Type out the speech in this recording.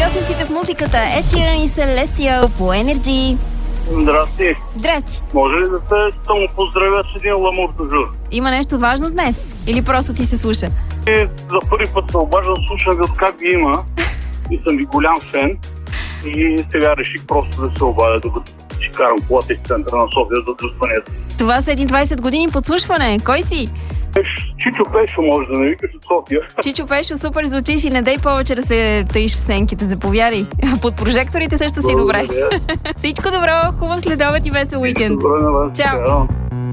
Радиосниците в музиката. Ed Sheeran и Celestial по Energy. Здрасти. Здрасти. Може ли да те само поздравя с един ламур дожур? Има нещо важно днес? Или просто ти се слуша? За първи път се обаждам, слушам ви от как ги има и съм ви голям фен. И сега реших просто да се обадя, докато си карам колата из центъра на София за дружбанията. Това са един 20 години подслушване. Кой си? Чичо Пешо може да ме викаш от София. Чичо Пешо, супер звучиш и не дай повече да се таиш в сенките. Заповядай. Под прожекторите също си добре. Всичко добро, хубав следобед и весел уикенд. Добре на вас. Чао.